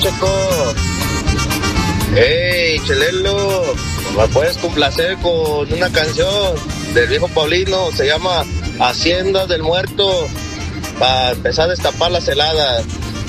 Checo. Hey, Chelelo, ¿me puedes complacer con una canción del viejo Paulino? Se llama Hacienda del Muerto, para empezar a destapar las heladas.